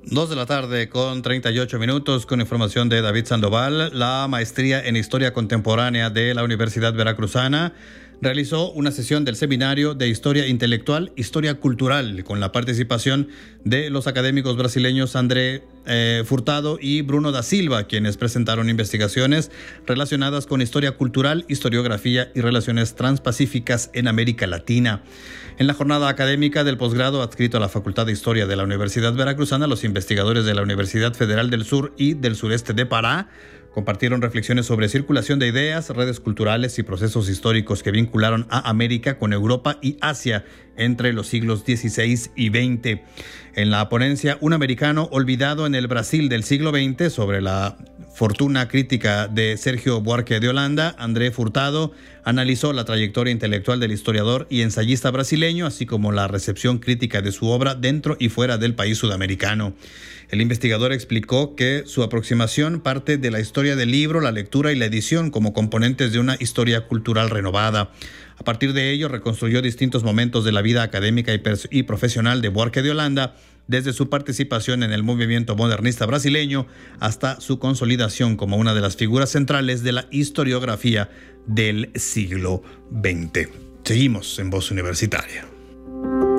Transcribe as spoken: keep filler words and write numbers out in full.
Dos de la tarde con treinta y ocho minutos, con información de David Sandoval. La maestría en Historia Contemporánea de la Universidad Veracruzana realizó una sesión del seminario de Historia Intelectual, Historia Cultural, con la participación de los académicos brasileños André eh, Furtado y Bruno da Silva, quienes presentaron investigaciones relacionadas con historia cultural, historiografía y relaciones transpacíficas en América Latina. En la jornada académica del posgrado adscrito a la Facultad de Historia de la Universidad Veracruzana, los investigadores de la Universidad Federal del Sur y del Sureste de Pará compartieron reflexiones sobre circulación de ideas, redes culturales y procesos históricos que vincularon a América con Europa y Asia entre los siglos dieciséis y veinte. En la ponencia Un americano olvidado en el Brasil del siglo veinte, sobre la fortuna crítica de Sergio Buarque de Holanda, André Furtado analizó la trayectoria intelectual del historiador y ensayista brasileño, así como la recepción crítica de su obra dentro y fuera del país sudamericano. El investigador explicó que su aproximación parte de la historia del libro, la lectura y la edición como componentes de una historia cultural renovada. A partir de ello, reconstruyó distintos momentos de la vida académica y, y profesional de Buarque de Holanda, desde su participación en el movimiento modernista brasileño hasta su consolidación como una de las figuras centrales de la historiografía del siglo veinte. Seguimos en Voz Universitaria.